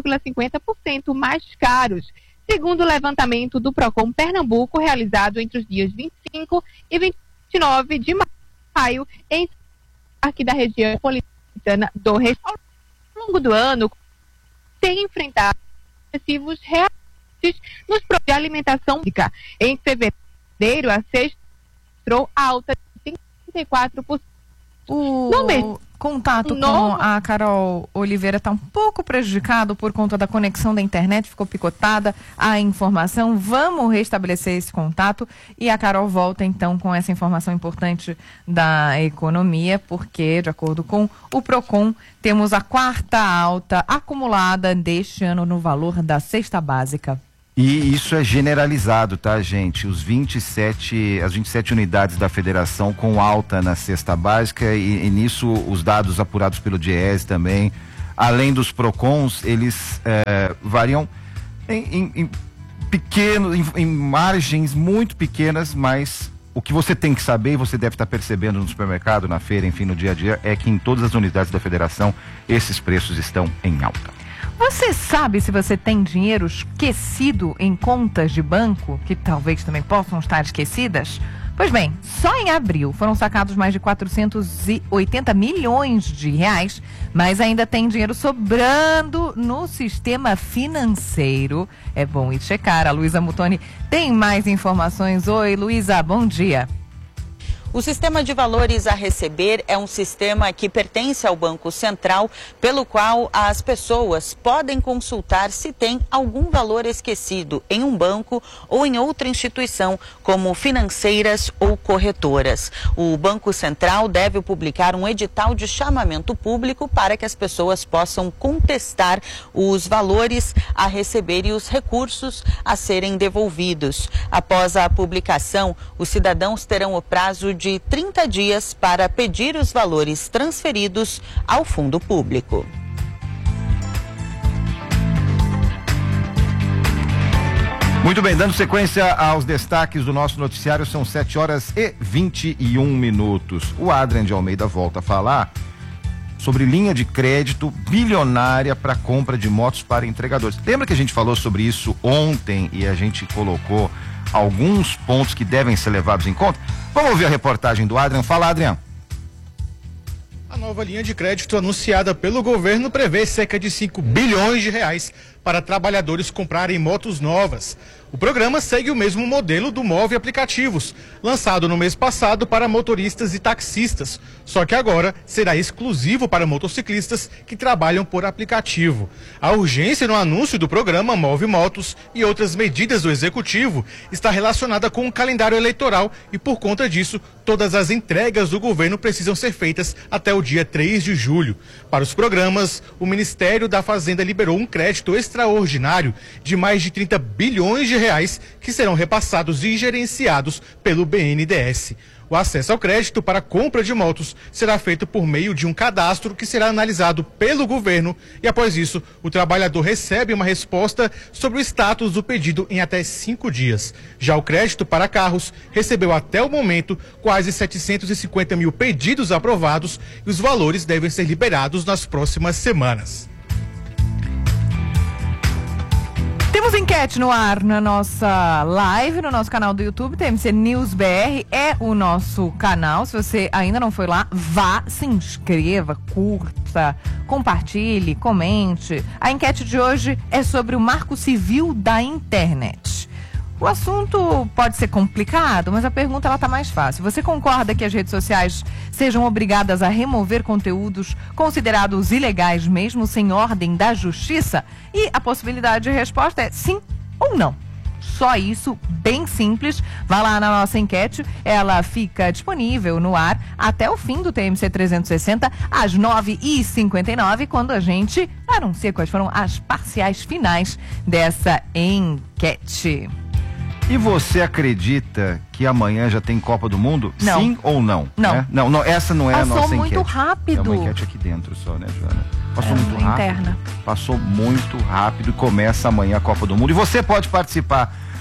1,50% mais caros, segundo o levantamento do Procon Pernambuco, realizado entre os dias 25 e 29 de maio. maio em aqui da região metropolitana do Rio. Ao longo do ano, tem enfrentado excessivos reajustes nos produtos de alimentação pública. Em fevereiro, a cesta mostrou alta de 54%. O contato com a Carol Oliveira está um pouco prejudicado por conta da conexão da internet, ficou picotada a informação. Vamos restabelecer esse contato e a Carol volta então com essa informação importante da economia, porque, de acordo com o Procon, temos a 4ª alta acumulada deste ano no valor da cesta básica. E isso é generalizado, tá, gente? As 27 unidades da federação com alta na cesta básica e nisso os dados apurados pelo DIEESE também, além dos PROCONs, eles variam em margens muito pequenas, mas o que você tem que saber, e você deve estar percebendo no supermercado, na feira, enfim, no dia a dia, é que em todas as unidades da federação esses preços estão em alta. Você sabe se você tem dinheiro esquecido em contas de banco, que talvez também possam estar esquecidas? Pois bem, só em abril foram sacados mais de 480 milhões de reais, mas ainda tem dinheiro sobrando no sistema financeiro. É bom ir checar. A Luísa Mutoni tem mais informações. Oi, Luísa, bom dia. O sistema de valores a receber é um sistema que pertence ao Banco Central, pelo qual as pessoas podem consultar se tem algum valor esquecido em um banco ou em outra instituição, como financeiras ou corretoras. O Banco Central deve publicar um edital de chamamento público para que as pessoas possam contestar os valores a receber e os recursos a serem devolvidos. Após a publicação, os cidadãos terão o prazo de 30 dias para pedir os valores transferidos ao fundo público. Muito bem, dando sequência aos destaques do nosso noticiário, são 7h21. O Adrian de Almeida volta a falar sobre linha de crédito bilionária para compra de motos para entregadores. Lembra que a gente falou sobre isso ontem e a gente colocou alguns pontos que devem ser levados em conta? Vamos ouvir a reportagem do Adrian. Fala, Adrian. A nova linha de crédito anunciada pelo governo prevê cerca de 5 bilhões de reais para trabalhadores comprarem motos novas. O programa segue o mesmo modelo do Move Aplicativos, lançado no mês passado para motoristas e taxistas, só que agora será exclusivo para motociclistas que trabalham por aplicativo. A urgência no anúncio do programa Move Motos e outras medidas do Executivo está relacionada com o calendário eleitoral e, por conta disso, todas as entregas do governo precisam ser feitas até o dia 3 de julho. Para os programas, o Ministério da Fazenda liberou um crédito extraordinário de mais de 30 bilhões de reais que serão repassados e gerenciados pelo BNDES. O acesso ao crédito para compra de motos será feito por meio de um cadastro que será analisado pelo governo e, após isso, o trabalhador recebe uma resposta sobre o status do pedido em até 5 dias. Já o crédito para carros recebeu até o momento quase 750 mil pedidos aprovados e os valores devem ser liberados nas próximas semanas. Temos enquete no ar na nossa live, no nosso canal do YouTube, TMC News BR é o nosso canal. Se você ainda não foi lá, vá, se inscreva, curta, compartilhe, comente. A enquete de hoje é sobre o Marco Civil da Internet. O assunto pode ser complicado, mas a pergunta ela tá mais fácil. Você concorda que as redes sociais sejam obrigadas a remover conteúdos considerados ilegais mesmo sem ordem da justiça? E a possibilidade de resposta é sim ou não. Só isso, bem simples. Vá lá na nossa enquete, ela fica disponível no ar até o fim do TMC 360, às 9h59, quando a gente anuncia quais foram as parciais finais dessa enquete. E você acredita que amanhã já tem Copa do Mundo? Não. Sim ou não? Não. Né? Não, essa não é a nossa enquete. Passou muito rápido. É uma enquete aqui dentro só, né, Joana? Passou muito rápido. Interna. Passou muito rápido e começa amanhã a Copa do Mundo. E você pode participar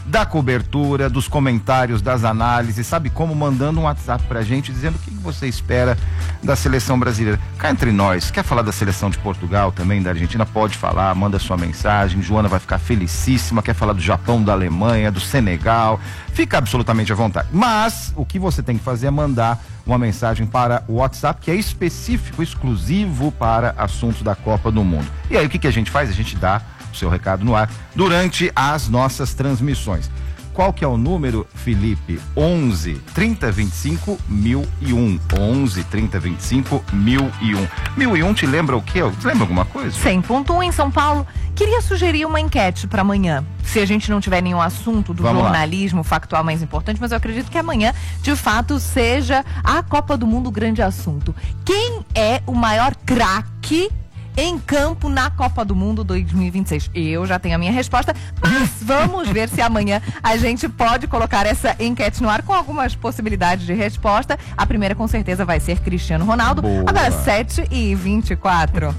da cobertura, dos comentários, das análises, sabe como? Mandando um WhatsApp pra gente dizendo o que você espera da seleção brasileira. Cá entre nós, quer falar da seleção de Portugal também, da Argentina? Pode falar, manda sua mensagem, Joana vai ficar felicíssima. Quer falar do Japão, da Alemanha, do Senegal, fica absolutamente à vontade. Mas o que você tem que fazer é mandar uma mensagem para o WhatsApp, que é específico, exclusivo para assuntos da Copa do Mundo. E aí o que a gente faz? A gente dá o seu recado no ar durante as nossas transmissões. Qual que é o número, Felipe? 11 30 25 1001. 11 30 25 1001. 1001 te lembra o quê? Te lembra alguma coisa? 100.1 em São Paulo. Queria sugerir uma enquete para amanhã. Se a gente não tiver nenhum assunto do jornalismo factual mais importante, mas eu acredito que amanhã, de fato, seja a Copa do Mundo o grande assunto. Quem é o maior craque em campo na Copa do Mundo 2026? Eu já tenho a minha resposta, mas vamos ver se amanhã a gente pode colocar essa enquete no ar com algumas possibilidades de resposta. A primeira com certeza vai ser Cristiano Ronaldo. Boa. Agora 7h24.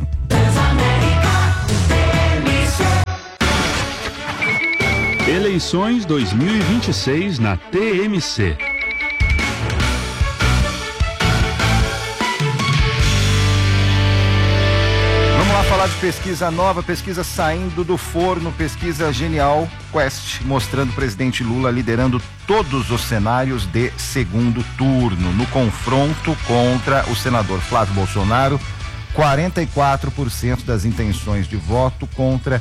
Eleições 2026 na TMC. Vamos lá falar de pesquisa nova, pesquisa saindo do forno, pesquisa Genial Quest, mostrando o presidente Lula liderando todos os cenários de segundo turno. No confronto contra o senador Flávio Bolsonaro, 44% das intenções de voto contra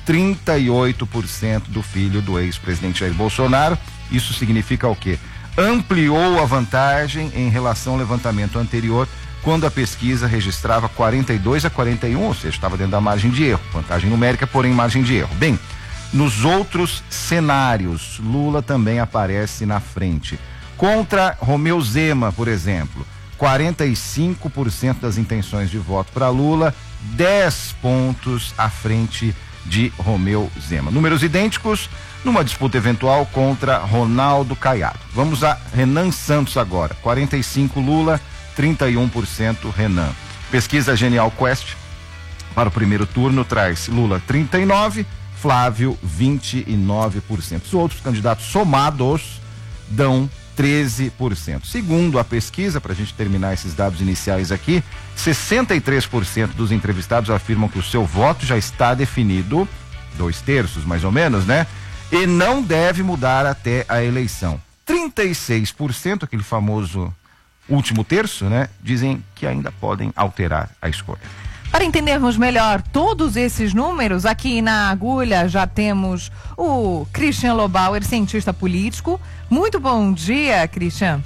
38% do filho do ex-presidente Jair Bolsonaro. Isso significa o quê? Ampliou a vantagem em relação ao levantamento anterior, quando a pesquisa registrava 42-41, ou seja, estava dentro da margem de erro. Vantagem numérica, porém margem de erro. Bem, nos outros cenários, Lula também aparece na frente. Contra Romeu Zema, por exemplo, 45% das intenções de voto para Lula, 10 pontos à frente de Romeu Zema. Números idênticos numa disputa eventual contra Ronaldo Caiado. Vamos a Renan Santos agora. 45 Lula, 31% Renan. Pesquisa Genial Quest para o primeiro turno traz Lula 39, Flávio 29%. Os outros candidatos somados dão 13%. Segundo a pesquisa, para a gente terminar esses dados iniciais aqui, 63% dos entrevistados afirmam que o seu voto já está definido, 2/3 mais ou menos, né? E não deve mudar até a eleição. 36%, aquele famoso último terço, né? Dizem que ainda podem alterar a escolha. Para entendermos melhor todos esses números, aqui na agulha já temos o Christian Lobauer, cientista político. Muito bom dia, Christian.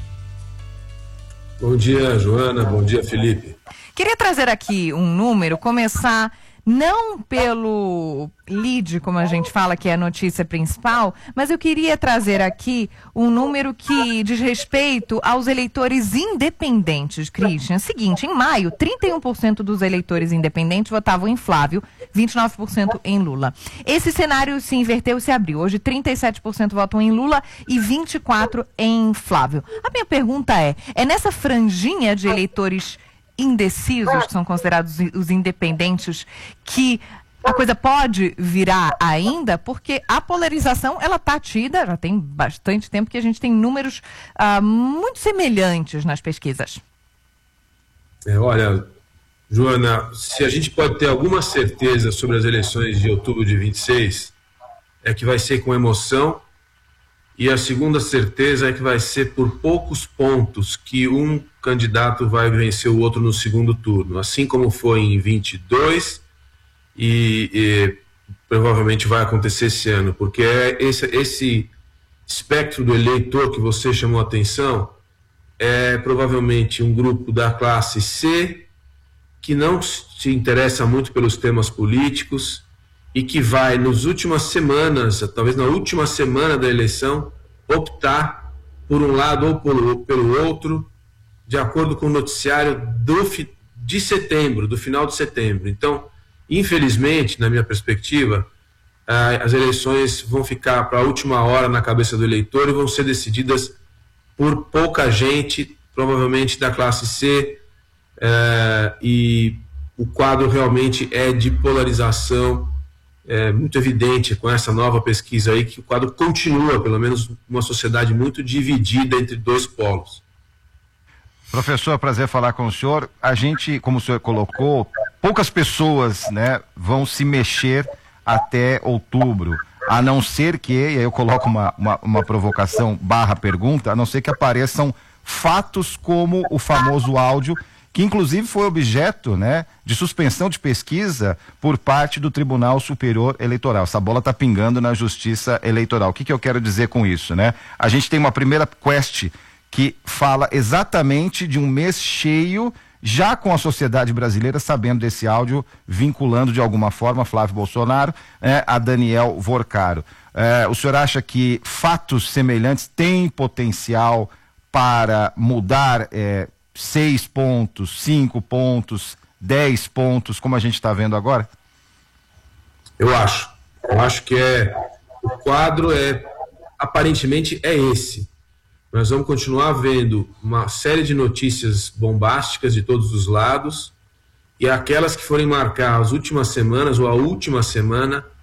Bom dia, Joana. Bom dia, Felipe. Queria trazer aqui um número, começar não pelo lead, como a gente fala, que é a notícia principal, mas eu queria trazer aqui um número que diz respeito aos eleitores independentes, Christian. Seguinte, em maio, 31% dos eleitores independentes votavam em Flávio, 29% em Lula. Esse cenário se inverteu e se abriu. Hoje, 37% votam em Lula e 24% em Flávio. A minha pergunta é nessa franjinha de eleitores indecisos, que são considerados os independentes, que a coisa pode virar ainda, porque a polarização, ela está tida, já tem bastante tempo que a gente tem números muito semelhantes nas pesquisas. Olha, Joana, se a gente pode ter alguma certeza sobre as eleições de outubro de 26, é que vai ser com emoção, e a segunda certeza é que vai ser por poucos pontos que um candidato vai vencer o outro no segundo turno, assim como foi em 22 e provavelmente vai acontecer esse ano, porque esse espectro do eleitor que você chamou a atenção é provavelmente um grupo da classe C que não se interessa muito pelos temas políticos e que vai, nas últimas semanas, talvez na última semana da eleição, optar por um lado ou pelo outro, de acordo com o noticiário de setembro, do final de setembro. Então, infelizmente, na minha perspectiva, as eleições vão ficar para a última hora na cabeça do eleitor e vão ser decididas por pouca gente, provavelmente da classe C, e o quadro realmente é de polarização muito evidente com essa nova pesquisa aí que o quadro continua, pelo menos, uma sociedade muito dividida entre dois polos. Professor, prazer falar com o senhor. A gente, como o senhor colocou, poucas pessoas, né, vão se mexer até outubro, a não ser que, e aí eu coloco uma provocação / pergunta, a não ser que apareçam fatos como o famoso áudio, que inclusive foi objeto, né, de suspensão de pesquisa por parte do Tribunal Superior Eleitoral. Essa bola está pingando na Justiça Eleitoral. O que eu quero dizer com isso, né? A gente tem uma primeira quest que fala exatamente de um mês cheio, já com a sociedade brasileira sabendo desse áudio, vinculando de alguma forma Flávio Bolsonaro, a Daniel Vorcaro. O senhor acha que fatos semelhantes têm potencial para mudar 6 pontos, 5 pontos, 10 pontos, como a gente está vendo agora? Eu acho que o quadro aparentemente é esse. Nós vamos continuar vendo uma série de notícias bombásticas de todos os lados, e aquelas que forem marcar as últimas semanas ou a última semana